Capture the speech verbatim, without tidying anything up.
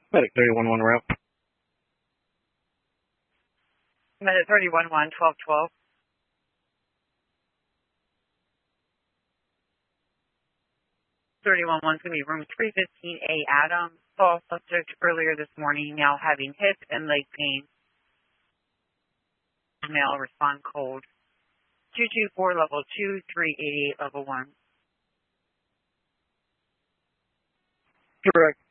Medic thirty one one route. Medic thirty one one, twelve twelve. thirty one one is going to be room three fifteen A Adam. Saw subject earlier this morning, now having hip and leg pain. Male respond cold. two two four level two, three eighty-eight level one. Correct.